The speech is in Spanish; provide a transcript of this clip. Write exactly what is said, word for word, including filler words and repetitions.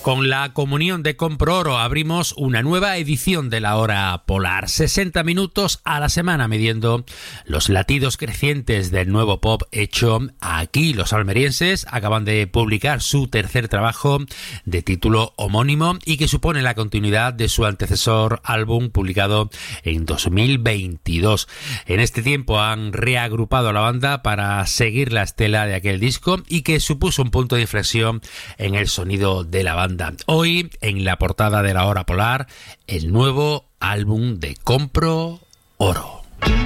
Con la comunión de Compro Oro abrimos una nueva edición de la Hora Polar. sesenta minutos a la semana midiendo los latidos crecientes del nuevo pop hecho aquí. Los almerienses acaban de publicar su tercer trabajo de título homónimo y que supone la continuidad de su antecesor álbum publicado en dos mil veintidós. En este tiempo han reagrupado a la banda para seguir la estela de aquel disco y que supuso un punto de inflexión en el sonido de la banda. Hoy, en la portada de la Hora Polar, el nuevo álbum de Compro Oro.